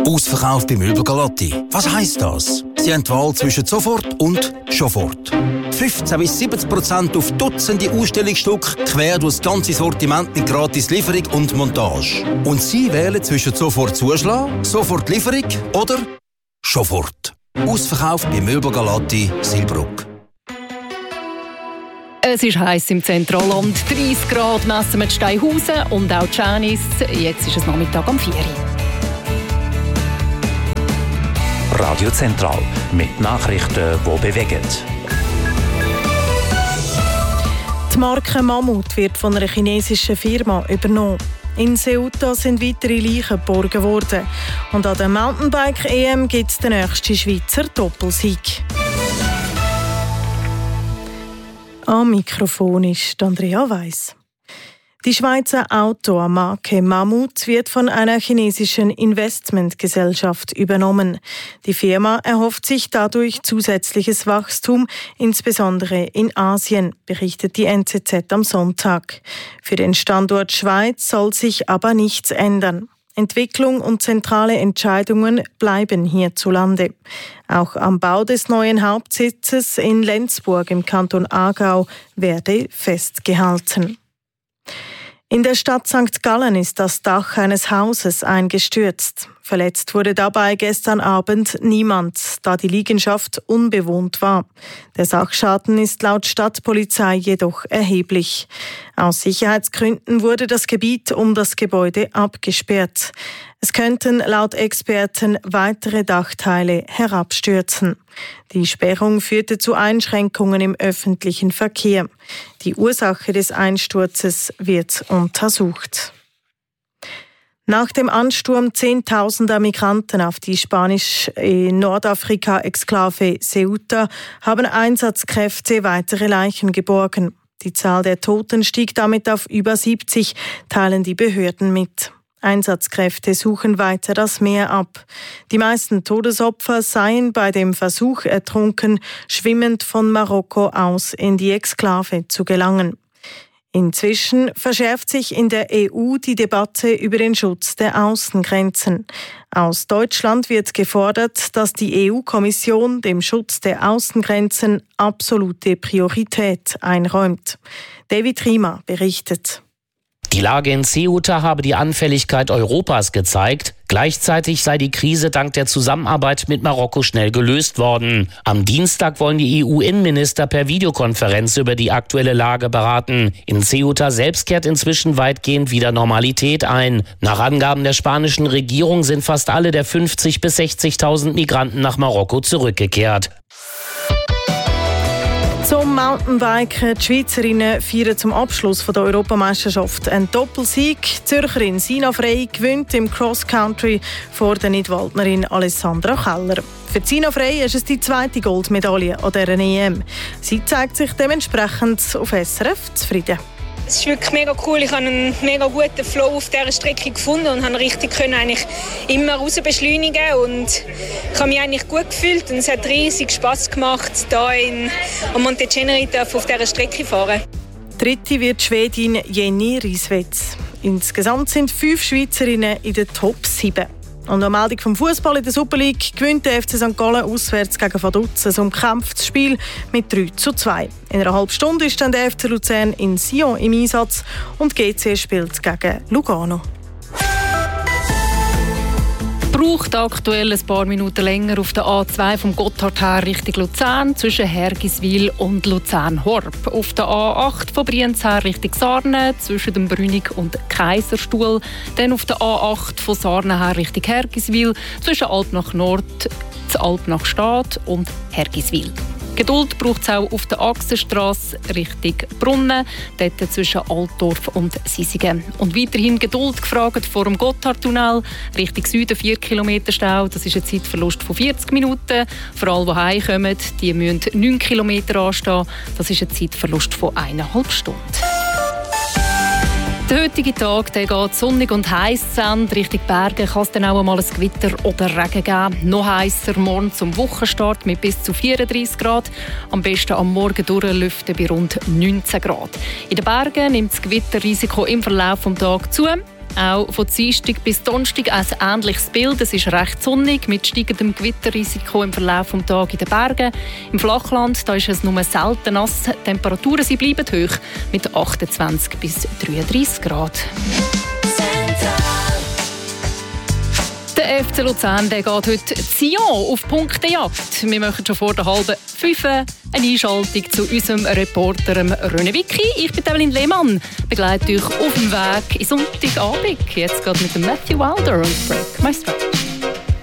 Ausverkauf bei Möbel Galotti. Was heisst das? Sie haben die Wahl zwischen sofort und Schofort. 15 bis 70% auf Dutzende Ausstellungsstücke quer durch das ganze Sortiment mit gratis Lieferung und Montage. Und Sie wählen zwischen sofort Zuschlag, sofort Lieferung oder Schofort. Ausverkauf bei Möbel Galotti, Silbruck. Es ist heiß im Zentralland. 30 Grad messen wir in Steinhausen und auch Janis. Jetzt ist es Nachmittag um 4 Uhr. Radio Zentral mit Nachrichten, die bewegen. Die Marke Mammut wird von einer chinesischen Firma übernommen. In Ceuta sind weitere Leichen geborgen worden. Und an der Mountainbike-EM gibt es den nächsten Schweizer Doppelsieg. Am Mikrofon ist Andrea Weiss. Die Schweizer Automarke Mammut wird von einer chinesischen Investmentgesellschaft übernommen. Die Firma erhofft sich dadurch zusätzliches Wachstum, insbesondere in Asien, berichtet die NZZ am Sonntag. Für den Standort Schweiz soll sich aber nichts ändern. Entwicklung und zentrale Entscheidungen bleiben hierzulande. Auch am Bau des neuen Hauptsitzes in Lenzburg im Kanton Aargau werde festgehalten. In der Stadt St. Gallen ist das Dach eines Hauses eingestürzt. Verletzt wurde dabei gestern Abend niemand, da die Liegenschaft unbewohnt war. Der Sachschaden ist laut Stadtpolizei jedoch erheblich. Aus Sicherheitsgründen wurde das Gebiet um das Gebäude abgesperrt. Es könnten laut Experten weitere Dachteile herabstürzen. Die Sperrung führte zu Einschränkungen im öffentlichen Verkehr. Die Ursache des Einsturzes wird untersucht. Nach dem Ansturm zehntausender Migranten auf die Spanisch-Nordafrika-Exklave Ceuta haben Einsatzkräfte weitere Leichen geborgen. Die Zahl der Toten stieg damit auf über 70, teilen die Behörden mit. Einsatzkräfte suchen weiter das Meer ab. Die meisten Todesopfer seien bei dem Versuch ertrunken, schwimmend von Marokko aus in die Exklave zu gelangen. Inzwischen verschärft sich in der EU die Debatte über den Schutz der Außengrenzen. Aus Deutschland wird gefordert, dass die EU-Kommission dem Schutz der Außengrenzen absolute Priorität einräumt. David Riemer berichtet. Die Lage in Ceuta habe die Anfälligkeit Europas gezeigt. Gleichzeitig sei die Krise dank der Zusammenarbeit mit Marokko schnell gelöst worden. Am Dienstag wollen die EU-Innenminister per Videokonferenz über die aktuelle Lage beraten. In Ceuta selbst kehrt inzwischen weitgehend wieder Normalität ein. Nach Angaben der spanischen Regierung sind fast alle der 50.000 bis 60.000 Migranten nach Marokko zurückgekehrt. Zum Mountainbiken. Die Schweizerinnen feiern zum Abschluss der Europameisterschaft einen Doppelsieg. Die Zürcherin Sina Frey gewinnt im Cross-Country vor der Nidwaldnerin Alessandra Keller. Für Sina Frey ist es die zweite Goldmedaille an dieser EM. Sie zeigt sich dementsprechend auf SRF zufrieden. Es ist wirklich mega cool. Ich habe einen mega guten Flow auf dieser Strecke gefunden und habe richtig eigentlich immer raus beschleunigen und ich habe mich eigentlich gut gefühlt und es hat riesig Spass gemacht, hier am Monte Ceneri auf dieser Strecke fahren. Dritte wird Schwedin Jenny Rieswetz. Insgesamt sind 5 Schweizerinnen in der Top 7. Und an Meldung vom Fußball in der Super League gewinnt der FC St. Gallen auswärts gegen Vaduz ein umkämpftes Spiel mit 3:2. In einer halben Stunde ist dann der FC Luzern in Sion im Einsatz und GC spielt gegen Lugano. Braucht aktuell ein paar Minuten länger auf der A2 vom Gotthard her Richtung Luzern zwischen Hergiswil und Luzern-Horb. Auf der A8 von Brienz her Richtung Sarne zwischen dem Brünig und Kaiserstuhl. Dann auf der A8 von Sarne her Richtung Hergiswil zwischen Alpnach Nord, Alpnach Stadt und Hergiswil. Geduld braucht es auch auf der Achsenstrasse Richtung Brunnen, dort zwischen Altdorf und Sisigen. Und weiterhin Geduld gefragt vor dem Gotthardtunnel Richtung Süden 4 Kilometer Stau. Das ist ein Zeitverlust von 40 Minuten. Für alle, die heimkommen, die müssen 9 Kilometer anstehen. Das ist ein Zeitverlust von 1,5 Stunden. Der heutige Tag der geht sonnig und heiß an. Richtung Berge kann es dann auch einmal ein Gewitter oder Regen geben. Noch heißer morgen zum Wochenstart mit bis zu 34 Grad. Am besten am Morgen durchlüften bei rund 19 Grad. In den Bergen nimmt das Gewitterrisiko im Verlauf des Tages zu. Auch von Dienstag bis Donnerstag ein ähnliches Bild. Es ist recht sonnig mit steigendem Gewitterrisiko im Verlauf des Tages in den Bergen. Im Flachland da ist es nur selten nass. Die Temperaturen sie bleiben hoch mit 28 bis 33 Grad. Der FC Luzern der geht heute Sion auf Punktejagd. Wir machen schon vor der 4:30 eine Einschaltung zu unserem Reporter René Wicki. Ich bin Evelyn Lehmann, begleite euch auf dem Weg in Sonntagabend. Jetzt geht mit dem Matthew Wilder und Break My Stride.